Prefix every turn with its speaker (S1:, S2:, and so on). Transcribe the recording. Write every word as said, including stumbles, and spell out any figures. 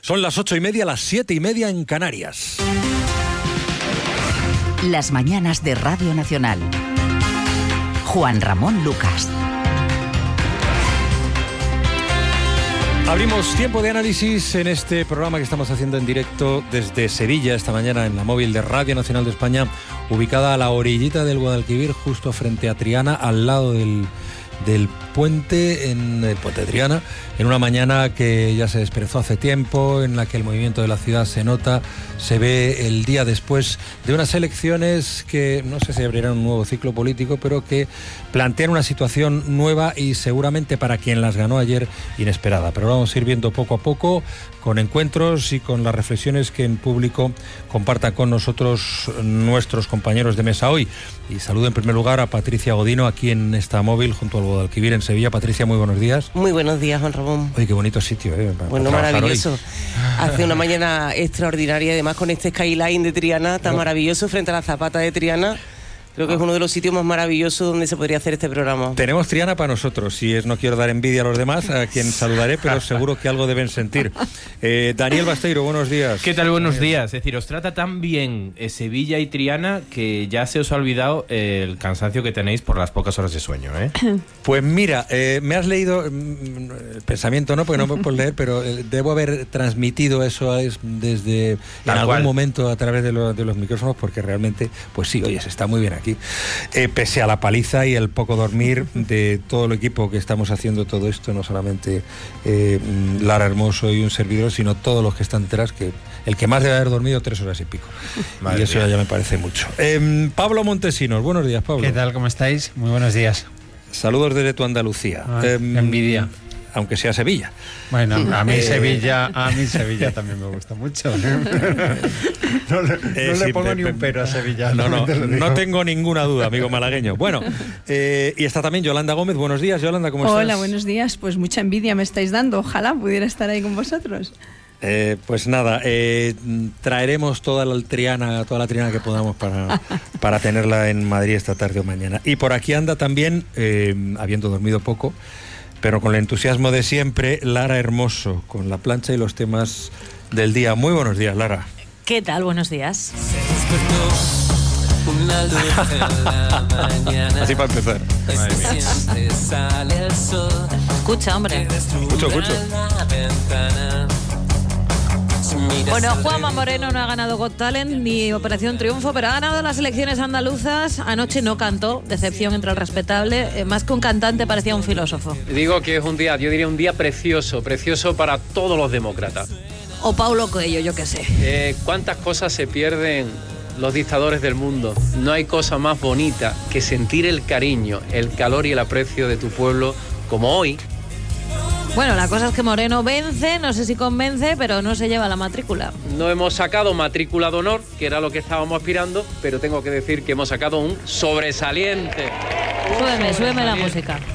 S1: Son las ocho y media, las siete y media en Canarias.
S2: Las mañanas de Radio Nacional. Juan Ramón Lucas.
S1: Abrimos tiempo de análisis en este programa que estamos haciendo en directo desde Sevilla esta mañana en la móvil de Radio Nacional de España, ubicada a la orillita del Guadalquivir, justo frente a Triana, al lado del, del puente, en el puente de Triana, en una mañana que ya se desperezó hace tiempo, en la que el movimiento de la ciudad se nota, se ve el día después de unas elecciones que no sé si abrirán un nuevo ciclo político, pero que plantean una situación nueva y seguramente para quien las ganó ayer inesperada. Pero vamos a ir viendo poco a poco, con encuentros y con las reflexiones que en público compartan con nosotros nuestros compañeros de mesa hoy. Y saludo en primer lugar a Patricia Godino, aquí en esta móvil junto al Guadalquivir en Sevilla. Patricia, muy buenos días.
S3: Muy buenos días, Juan Ramón.
S1: Oye, qué bonito sitio, ¿eh? Para,
S3: bueno,
S1: para
S3: maravilloso.
S1: hoy.
S3: Hace una mañana extraordinaria, además con este skyline de Triana tan no. maravilloso frente a la Zapata de Triana. Creo que es uno de los sitios más maravillosos donde se podría hacer este programa.
S1: Tenemos Triana para nosotros. Si es, no quiero dar envidia a los demás, a quien saludaré, pero seguro que algo deben sentir. Eh, Daniel Basteiro, buenos días.
S4: ¿Qué tal? Buenos días. Es decir, os trata tan bien eh, Sevilla y Triana que ya se os ha olvidado eh, el cansancio que tenéis por las pocas horas de sueño, ¿eh?
S1: Pues mira, eh, me has leído mm, el pensamiento, ¿no? Porque no me puedo leer, pero eh, debo haber transmitido eso es, desde
S4: Tal
S1: en algún
S4: cual.
S1: momento a través de, lo, de los micrófonos, porque realmente, pues sí, oye, se está muy bien aquí. Eh, pese a la paliza y el poco dormir de todo el equipo que estamos haciendo todo esto, no solamente eh, Lara Hermoso y un servidor, sino todos los que están detrás, que el que más debe haber dormido tres horas y pico. Madre y eso mía. Ya me parece mucho. Eh, Pablo Montesinos, buenos días, Pablo.
S5: ¿Qué tal? ¿Cómo estáis? Muy buenos días.
S1: Saludos desde tu Andalucía.
S5: Ah,
S1: eh,
S5: envidia.
S1: Aunque sea Sevilla.
S5: Bueno, a mí Sevilla, a mí Sevilla también me gusta mucho. No le, no
S1: eh,
S5: le
S1: sí,
S5: pongo
S1: pe,
S5: ni
S1: pe,
S5: un pero a Sevilla.
S1: No, no, no tengo ninguna duda, amigo malagueño. Bueno, eh, y está también Yolanda Gómez. Buenos días, Yolanda, ¿cómo estás?
S6: Hola, buenos días. Pues mucha envidia me estáis dando. Ojalá pudiera estar ahí con vosotros.
S1: Eh, pues nada, eh, traeremos toda la Triana, toda la Triana que podamos para, para tenerla en Madrid esta tarde o mañana. Y por aquí anda también, eh, habiendo dormido poco, pero con el entusiasmo de siempre, Lara Hermoso, con la plancha y los temas del día. Muy buenos días, Lara.
S7: ¿Qué tal? Buenos días.
S1: Así para empezar.
S7: Escucha, hombre.
S1: Escucho, escucho.
S7: Bueno, Juanma Moreno no ha ganado Got Talent ni Operación Triunfo, pero ha ganado las elecciones andaluzas. Anoche no cantó, decepción entre el respetable. Eh, más que un cantante, parecía un filósofo.
S8: Digo que es un día, yo diría un día precioso, precioso para todos los demócratas.
S7: O Paulo Coelho, yo qué sé.
S8: Eh, ¿Cuántas cosas se pierden los dictadores del mundo? No hay cosa más bonita que sentir el cariño, el calor y el aprecio de tu pueblo como hoy.
S7: Bueno, la cosa es que Moreno vence, no sé si convence, pero no se lleva la matrícula.
S8: No hemos sacado matrícula de honor, que era lo que estábamos aspirando, pero tengo que decir que hemos sacado un sobresaliente.
S7: Súbeme, súbeme la música.